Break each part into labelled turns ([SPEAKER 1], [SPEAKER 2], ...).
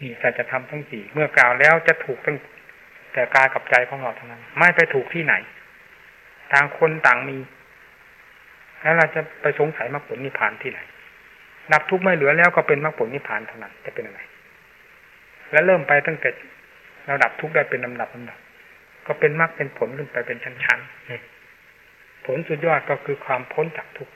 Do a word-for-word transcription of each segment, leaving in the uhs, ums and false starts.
[SPEAKER 1] นี่สัจธรรมทั้งสี่เมื่อกล่าวแล้วจะถูกตั้งแต่กายกับใจของเราเท่านั้นไม่ไปถูกที่ไหนต่างคนต่างมีแล้วเราจะไปสงสัยมรรคผลนิพพานที่ไหนดับทุกข์ไม่เหลือแล้วก็เป็นมรรคผลนิพพานเท่านั้นจะเป็นอะไรแล้วเริ่มไปตั้งแต่เราดับทุกข์ได้เป็นลำดับลำดับก็เป็นมรรคเป็นผลขึ้นไปเป็นชั้นๆผลสุดยอดก็คือความพ้นจากทุกข์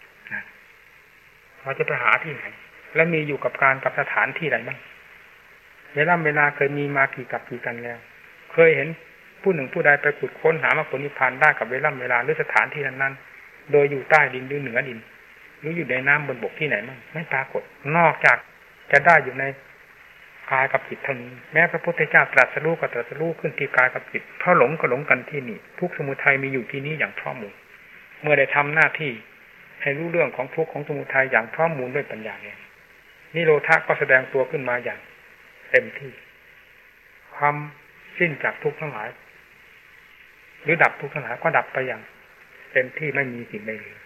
[SPEAKER 1] เราจะไปหาที่ไหนและมีอยู่กับการกับสถานที่ใดบ้างเวลาเวลาเคยมีมากี่กับกี่กันแล้วเคยเห็นผู้หนึ่งผู้ใดไปขุดค้นหามรรคผลนิพพานได้กับเวลาเวลาหรือสถานที่นั้นๆโดยอยู่ใต้ดินหรือเหนือดินหรืออยู่ในน้ำบนบกที่ไหนบ้างไม่ปรากฏนอกจากจะได้อยู่ในกายกับจิตเท่านี้แม้พระพุทธเจ้าตรัสรู้ก็ตรัสรู้ขึ้นที่กายกับจิตเพราะหลงก็หลงกันที่นี่ทุกสมุทัยมีอยู่ที่นี้อย่างพร้อมมูลเมื่อได้ทำหน้าที่ให้รู้เรื่องของทุกข์ของสมุทัยอย่างพร้อมมูลด้วยปัญญาเนี่ยนิโรธะก็แสดงตัวขึ้นมาอย่างเต็มที่ความสิ้นจากทุกข์ทั้งหลายหรือดับทุกข์ทั้งหลายก็ดับไปอย่างเต็มที่ไม่มีสิ่งใดเหลือ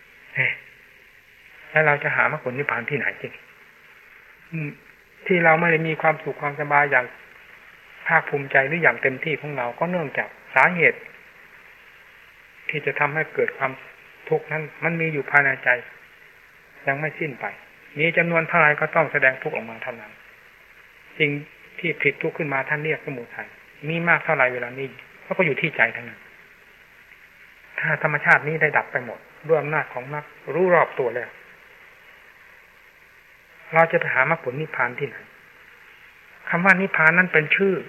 [SPEAKER 1] แล้วเราจะหามรรคผลนิพพานที่ไหนจริงที่เราไม่ได้มีความสุขความสบายอย่างภาคภูมิใจหรืออย่างเต็มที่ของเราก็เนื่องจากสาเหตุที่จะทำให้เกิดความทุกข์นั้นมันมีอยู่ภายในใจยังไม่สิ้นไปมีจำนวนเท่าไรก็ต้องแสดงทุกข์ออกมาเท่านั้นสิ่งที่ผิดทุกข์ขึ้นมาท่านเรียกสมุทัยมีมากเท่าไรเวลานี้ก็อยู่ที่ใจทั้งนั้นถ้าธรรมชาตินี้ได้ดับไปหมดด้วยอำนาจของมรรครู้รอบตัวแล้วเราจะไปหามรรคผลนิพพานที่ไหนคำว่านิพพานนั้นเป็นชื่อ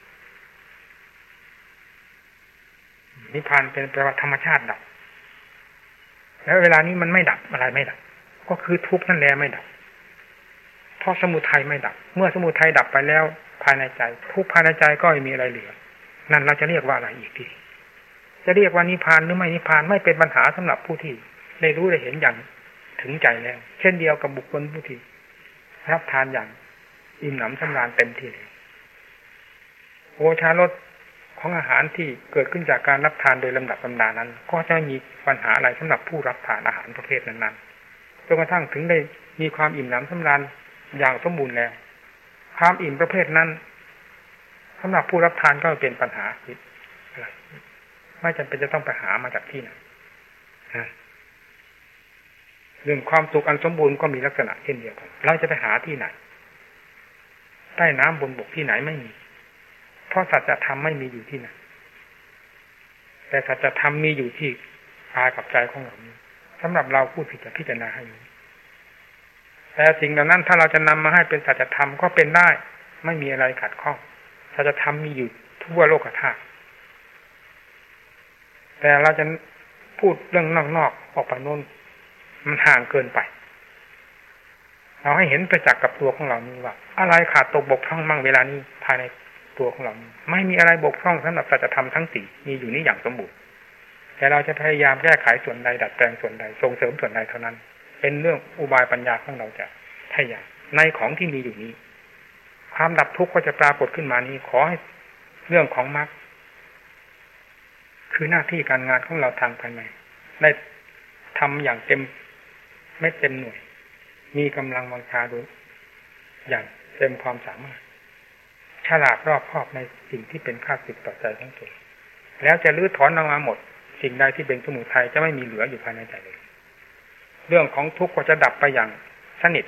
[SPEAKER 1] นิพพานเป็นแปลว่าธรรมชาติดับแล้วเวลานี้มันไม่ดับอะไรไม่ดับก็คือทุกข์นั่นแหละไม่ดับเพราะสมุทัยไม่ดับเมื่อสมุทัยดับไปแล้วภายในใจทุกข์ภายในใจก็ไม่มีอะไรเหลือนั่นเราจะเรียกว่าอะไรอีกทีจะเรียกว่านิพพานหรือไม่นิพพานไม่เป็นปัญหาสำหรับผู้ที่ได้รู้ได้เห็นอย่างถึงใจแล้วเช่นเดียวกับบุคคลผู้ที่รับทานอย่างอิ่มหนำสำราญเต็มที่เลยโอชารสของอาหารที่เกิดขึ้นจากการรับทานโดยลำดับลำดานั้นก็จะไม่มีปัญหาอะไรสำหรับผู้รับทานอาหารประเภทนั้นๆจนกระทั่งถึงได้มีความอิ่มหนำสำราญอย่างสมบูรณ์แล้วความอิ่มประเภทนั้นสำหรับผู้รับทานก็เป็นปัญหาอะไรไม่จำเป็นจะต้องไปหามาจากที่ไหนเรื่องความสุขอันสมบูรณ์ก็มีลักษณะเช่นเดียวกันเราจะไปหาที่ไหนใต้น้ำบนบกที่ไหนไม่มีเพราะสัจธรรมไม่มีอยู่ที่ไหนแต่สัจธรรมมีอยู่ที่กายกับใจของเรานี้สำหรับเราผู้ที่จะพิจารณาให้รู้แต่สิ่งเหล่านั้นถ้าเราจะนำมาให้เป็นสัจธรรมก็เป็นได้ไม่มีอะไรขัดข้องสัจธรรมมีอยู่ทั่วโลกธาตุแต่เราจะพูดเรื่องนอกๆออกไปโน้นมันห่างเกินไปเราให้เห็นไปจากกับตัวของเรานี้ว่าอะไรขาดตกบกพร่องมั่งเวลานี้ภายในตัวของเราไม่มีอะไรบกพร่องสำหรับสัจธรรมทั้งสี่มีอยู่นี้อย่างสมบูรณ์แต่เราจะพยายามแก้ไขส่วนใดดัดแปลงส่วนใดส่งเสริมส่วนใดเท่านั้นเป็นเรื่องอุบายปัญญาของเราจะพยายามในของที่มีอยู่นี้ความดับทุกข์ก็จะปรากฏขึ้นมานี้ขอให้เรื่องของมรรคคือหน้าที่การงานของเราทางภายในได้ทำอย่างเต็มไม่เต็มหน่วยมีกำลังวังชาโดยอย่างเต็มความสามารถฉลาดรอบคอบในสิ่งที่เป็นข้าศึกต่อใจของตนแล้วจะลื้อถอนออกมาหมดสิ่งใดที่เป็นสมุทัยจะไม่มีเหลืออยู่ภายในใจเลยเรื่องของทุกข์ก็จะดับไปอย่างสนิท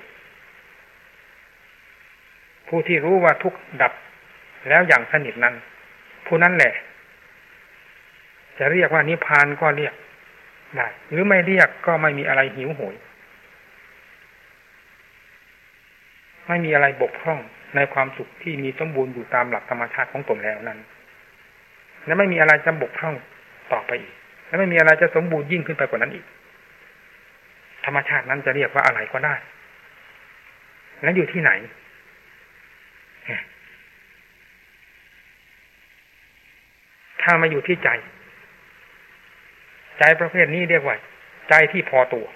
[SPEAKER 1] ผู้ที่รู้ว่าทุกข์ดับแล้วอย่างสนิทนั้นผู้นั้นแหละจะเรียกว่านิพพานก็เรียกได้หรือไม่เรียกก็ไม่มีอะไรหิวโหยไม่มีอะไรบกพร่องในความสุขที่มีสมบูรณ์อยู่ตามหลักธรรมชาติของตนแล้วนั้นและไม่มีอะไรจะบกพร่องต่อไปอีกและไม่มีอะไรจะสมบูรณ์ยิ่งขึ้นไปกว่านั้นอีกธรรมชาตินั้นจะเรียกว่าอะไรก็ได้และอยู่ที่ไหนถ้ามาอยู่ที่ใจใจประเภทนี้เรียกว่าใจที่พอตัว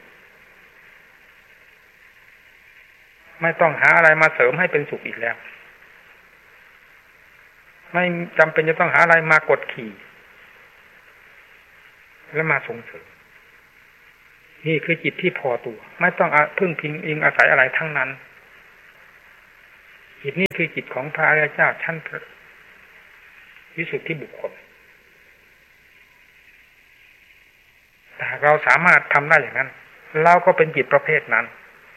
[SPEAKER 1] ไม่ต้องหาอะไรมาเสริมให้เป็นสุขอีกแล้วไม่จำเป็นจะต้องหาอะไรมากดขี่และมาส่งเสริมนี่คือจิตที่พอตัวไม่ต้องพึ่งพิงอิงอาศัยอะไรทั้งนั้นจิตนี้คือจิตของพระอริยเจ้าชั้นวิสุทธิบุคคลแต่เราสามารถทำได้อย่างนั้นเราก็เป็นจิตประเภทนั้น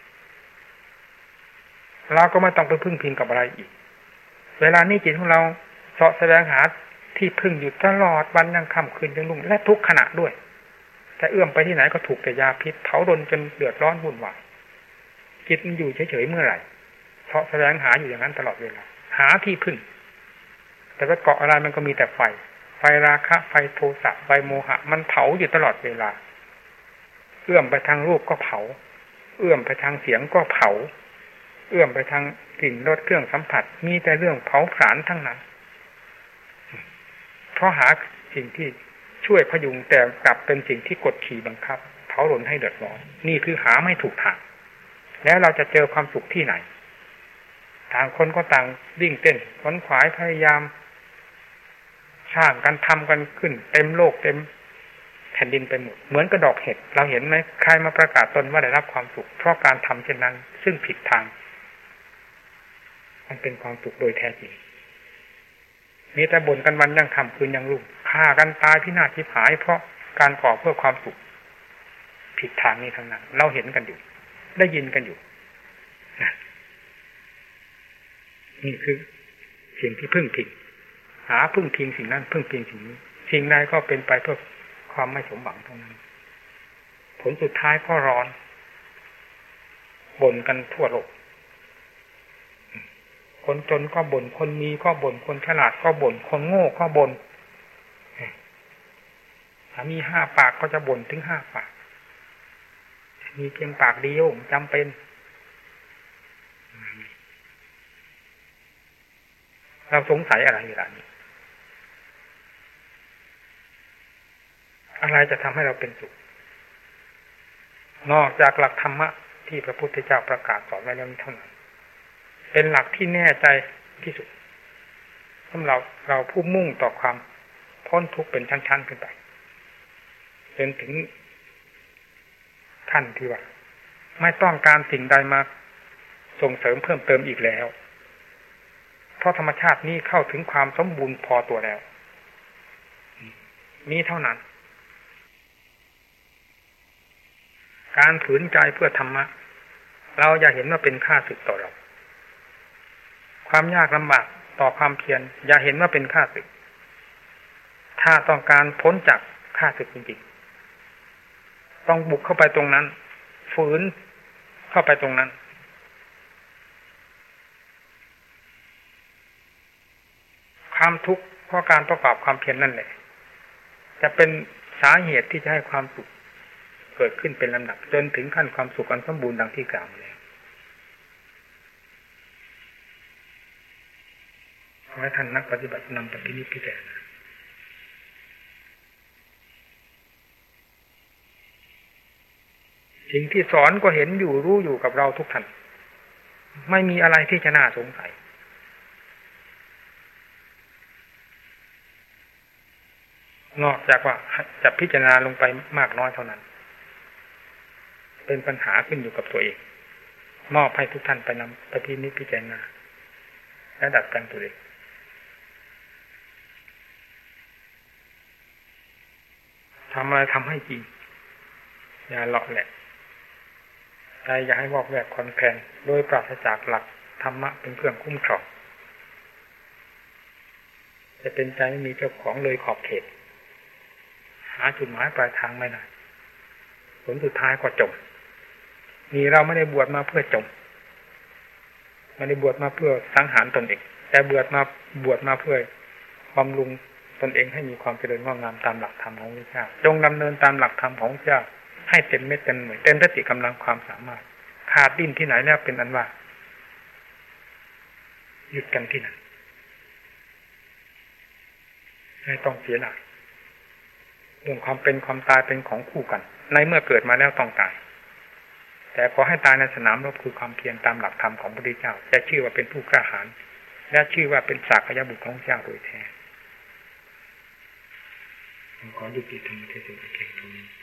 [SPEAKER 1] เราก็ไม่ต้องไปพึ่งพิงกับอะไรอีกเวลานี้จิตของเราเสาะแสวงหาที่พึ่งอยู่ตลอดวันยังค่ำคืนยังรุ่งและทุกขณะด้วยแต่เอื้อมไปที่ไหนก็ถูกแต่ยาพิษเผารนจนเดือดร้อนวุ่นวายจิตมันอยู่เฉยๆเมื่อไหร่เสาะแสวงหาอยู่อย่างนั้นตลอดเวลาหาที่พึ่งแต่ว่าเกาะอะไรมันก็มีแต่ไฟไฟราคะไฟโทสะไฟโมหะมันเผาอยู่ตลอดเวลาเอื้อมไปทางรูปก็เผาเอื้อมไปทางเสียงก็เผาเอื้อมไปทางกลิ่นรสเครื่องสัมผัสมีแต่เรื่องเผาผลาญทั้งนั้นเพราะหาสิ่งที่ช่วยพยุงแต่กลับเป็นสิ่งที่กดขี่บังคับเผารนให้เดือดร้อนนี่คือหาไม่ถูกทางแล้วเราจะเจอความสุขที่ไหนต่างคนก็ต่างวิ่งเต้นขวนขวายพยายามสร้างกันทำกันขึ้นเต็มโลกเต็มแผ่นดินไปหมดเหมือนกระดอกเห็ดเราเห็นไหมใครมาประกาศตนว่าได้รับความสุขเพราะการทำเช่นนั้นซึ่งผิดทางมันเป็นความสุขโดยแท้จริงมีแต่บ่นกันวันยังทำคืนยังรุ่งฆ่ากันตายพินาศทิพหายเพราะการก่อเพื่อความสุขผิดทางนี้ทั้งนั้นเราเห็นกันอยู่ได้ยินกันอยู่นี่คือสิ่งที่พึ่งพิงหาพึ่งพิงสิ่งนั้นพึ่งพิงสิ่งนี้สิ่งใดก็เป็นไปเพื่อความไม่สมหวังทั้งนั้นผลสุดท้ายก็ร้อนบ่นกันทั่วโลกคนจนก็บ่นคนมีก็บ่นคนฉลาดก็บ่นคนโง่ก็บ่นถ้ามีห้าปากก็จะบ่นถึงห้าปากมีเพียงปากเดียวจำเป็นเราสงสัยอะไรอยู่ล่ะนี่อะไรจะทำให้เราเป็นสุขนอกจากหลักธรรมะที่พระพุทธเจ้าประกาศสอนไว้แล้วเท่านั้นเป็นหลักที่แน่ใจที่สุดสำหรับเราผู้มุ่งต่อความพ้นทุกข์เป็นชั้นๆขึ้นไปจนถึงขั้นที่ว่าไม่ต้องการสิ่งใดมาส่งเสริมเพิ่มเติมอีกแล้วเพราะธรรมชาตินี้เข้าถึงความสมบูรณ์พอตัวแล้วนี้เท่านั้นการฝืนใจเพื่อธรรมะเราอย่าเห็นว่าเป็นค่าศึกต่อเราความยากลำบากต่อความเพียรอย่าเห็นว่าเป็นค่าศึกถ้าต้องการพ้นจากค่าศึกจริงๆต้องบุกเข้าไปตรงนั้นฝืนเข้าไปตรงนั้นความทุกข์เพราะการประกอบความเพียร น, นั่นแหละจะเป็นสาเหตุที่จะให้ความสุขเกิดขึ้นเป็นลำดับจนถึงขั้นความสุขอันสมบูรณ์ดังที่กล่าวแล้วขอให้ท่านนักปฏิบัตินำไปพินิจพิจารณาสิ่งที่สอนก็เห็นอยู่รู้อยู่กับเราทุกท่านไม่มีอะไรที่จะน่าสงสัยนอกจากว่าจะพิจารณาลงไปมากน้อยเท่านั้นเป็นปัญหาขึ้นอยู่กับตัวเองมอบให้ทุกท่านไปนำไปพินิจพิจารณาและดัดแปลงตัวเองทำอะไรทำให้จริงอย่าเลาะแหละใจอย่าให้วอกแวกคอนแคลนโดยปราศจากหลักธรรมะเป็นเครื่องคุ้มครองจะเป็นใจไม่มีเจ้าของเลยขอบเขตหาจุดหมายปลายทางไม่ได้ผลสุดท้ายก็จมนี่เราไม่ได้บวชมาเพื่อจมไม่ได้บวชมาเพื่อสังหารตนเองแต่บวชมาบวชมาเพื่อบำรุงตนเองให้มีความเจริญงอกงามตามหลักธรรมของพระเจ้าจงดำเนินตามหลักธรรมของพระเจ้าให้เต็มเม็ดเต็มหน่วยเต็มสติกำลังความสามารถขาดดิ้นที่ไหนแล้วเป็นอันว่าหยุดกันที่นั่นไม่ต้องเสียหลักเรื่องความเป็นความตายเป็นของคู่กันในเมื่อเกิดมาแล้วต้องตายแต่ขอให้ตายในสนามรบคือความเพียรตามหลักธรรมของพระพุทธเจ้าจะชื่อว่าเป็นผู้กล้าหาญและชื่อว่าเป็นศักยบุตรของพระเจ้าโดยแท้ขอยุติธรรมเทศนาเพียงเท่านี้